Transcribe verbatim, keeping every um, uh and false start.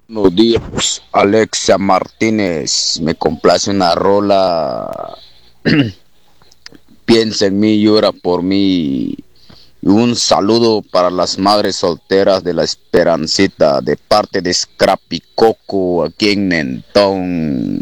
Buenos días, Alexia Martínez. Me complace una rola. Piensa en mí, llora por mí. Y un saludo para las madres solteras de la Esperancita, de parte de Scrappy Coco, aquí en Mentón.